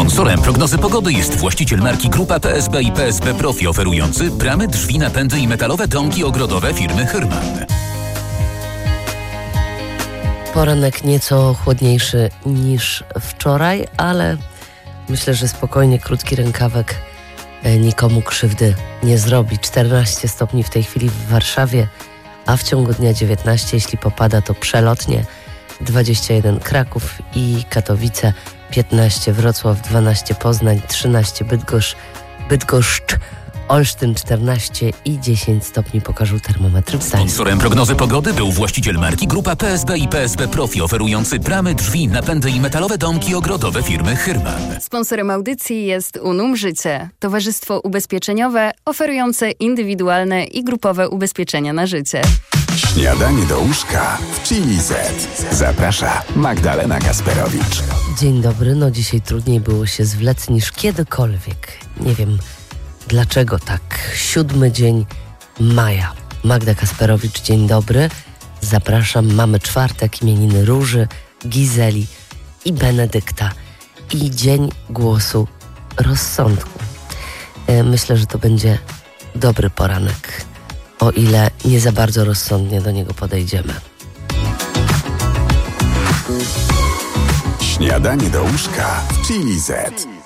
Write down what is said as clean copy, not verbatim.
Sponsorem prognozy pogody jest właściciel marki Grupa PSB i PSB Profi, oferujący bramy, drzwi, napędy i metalowe domki ogrodowe firmy Hyrman. Poranek nieco chłodniejszy niż wczoraj, ale myślę, że spokojnie krótki rękawek nikomu krzywdy nie zrobi. 14 stopni w tej chwili w Warszawie, a w ciągu dnia 19, jeśli popada, to przelotnie. 21 Kraków i Katowice, 15 Wrocław, 12 Poznań, 13 Bydgoszcz, Olsztyn 14 i 10 stopni pokażą termometry w Gdańsku. Sponsorem prognozy pogody był właściciel marki Grupa PSB i PSB Profi, oferujący bramy, drzwi, napędy i metalowe domki ogrodowe firmy Hyrman. Sponsorem audycji jest Unum Życie, towarzystwo ubezpieczeniowe oferujące indywidualne i grupowe ubezpieczenia na życie. Śniadanie do łóżka w Chili Z. Zaprasza Magdalena Kasperowicz. Dzień dobry, no dzisiaj trudniej było się zwlec niż kiedykolwiek. Nie wiem dlaczego tak. 7 dzień maja. Magda Kasperowicz, dzień dobry. Zapraszam, mamy czwartek, imieniny Róży, Gizeli i Benedykta. I dzień głosu rozsądku. Myślę, że to będzie dobry poranek, o ile nie za bardzo rozsądnie do niego podejdziemy. Śniadanie do łóżka w Chili Z.